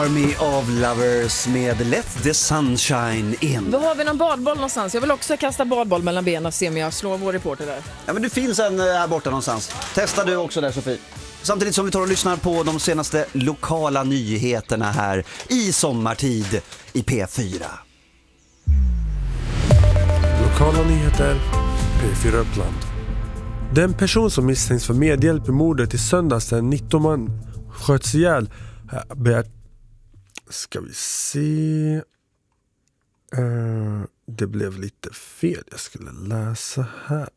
Army of Lovers med Let the Sunshine In. Då har vi någon badboll någonstans. Jag vill också kasta badboll mellan benen och se om jag slår vår reporter där. Ja, men det finns en här borta någonstans. Testa du också där, Sofie. Samtidigt som vi tar och lyssnar på de senaste lokala nyheterna här i sommartid i P4. Lokala nyheter, P4 Uppland. Den person som misstänks för medhjälp i mordet i söndags den 19 man sköts ihjäl. Ska vi se. Det blev lite fel. Jag skulle läsa här.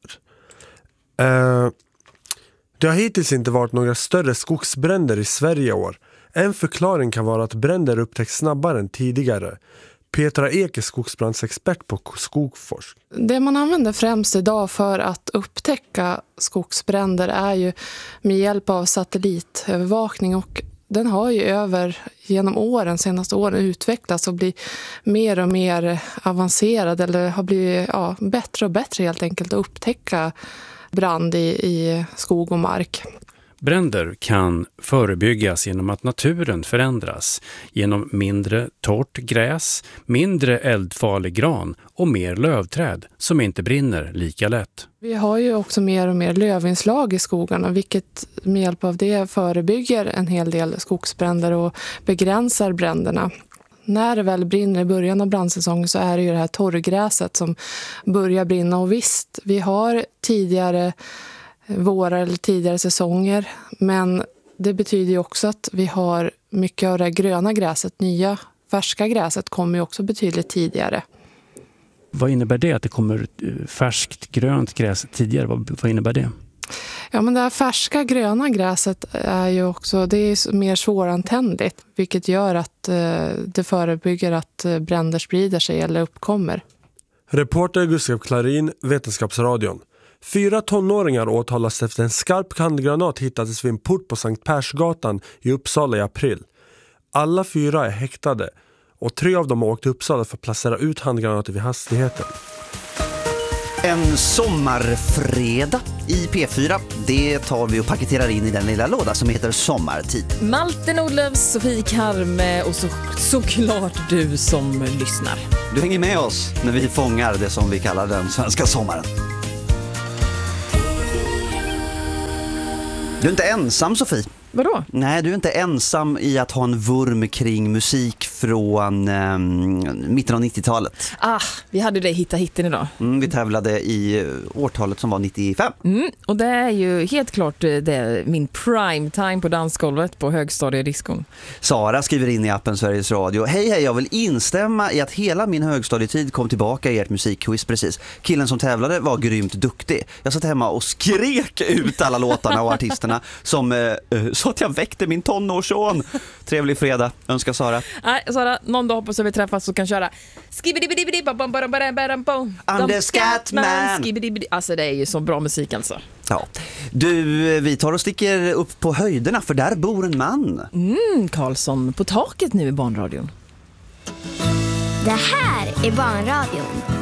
Det har hittills inte varit några större skogsbränder i Sverige i år. En förklaring kan vara att bränder upptäcks snabbare än tidigare. Petra Ek är skogsbrandsexpert på Skogforsk. Det man använder främst idag för att upptäcka skogsbränder är ju med hjälp av satellitövervakning, och den har ju genom senaste åren utvecklats och blir mer och mer avancerad, eller har blivit bättre och bättre helt enkelt att upptäcka brand i skog och mark. Bränder kan förebyggas genom att naturen förändras, genom mindre torrt gräs, mindre eldfarlig gran och mer lövträd som inte brinner lika lätt. Vi har ju också mer och mer lövinslag i skogarna, vilket med hjälp av det förebygger en hel del skogsbränder och begränsar bränderna. När det väl brinner i början av brandsäsongen så är det ju det här torrgräset som börjar brinna, och visst, vi har tidigare vårar eller tidigare säsonger, men det betyder ju också att vi har mycket av det gröna gräset, nya färska gräset kommer ju också betydligt tidigare. Vad innebär det att det kommer färskt grönt gräs tidigare? Vad innebär det? Ja, men det här färska gröna gräset är ju också, det är mer svårantändligt, vilket gör att det förebygger att bränder sprider sig eller uppkommer. Reporter Gustav Klarin, Vetenskapsradion. 4 tonåringar åtalas efter en skarp handgranat hittades vid en port på Sankt Persgatan i Uppsala i april. Alla 4 är häktade och 3 av dem har åkt till Uppsala för att placera ut handgranater vid hastigheten. En sommarfredag i P4, det tar vi och paketerar in i den lilla låda som heter Sommartid. Malte Nordlöfs, Sofie Karme och såklart du som lyssnar. Du hänger med oss när vi fångar det som vi kallar den svenska sommaren. Du är inte ensam, Sofie. Vadå? Nej, du är inte ensam i att ha en vurm kring musik från mitten av 90-talet. Vi hade det hitten idag. Vi tävlade i årtalet som var 95. Och det är ju helt klart min prime time på dansgolvet på högstadiediskon. Sara skriver in i appen Sveriges Radio: Hej, jag vill instämma i att hela min högstadietid kom tillbaka i ert musikquiz precis. Killen som tävlade var grymt duktig. Jag satt hemma och skrek ut alla låtarna och artisterna som så att jag väckte min tonårsson. Trevlig fredag, önskar Sara. Nej, Sara, någon dag hoppas vi träffas och kan köra I'm the Scatman. Alltså det är ju så bra musik alltså. Ja. Du, vi tar och sticker upp på höjderna för där bor en man. Karlsson på taket nu i Barnradion. Det här är Barnradion.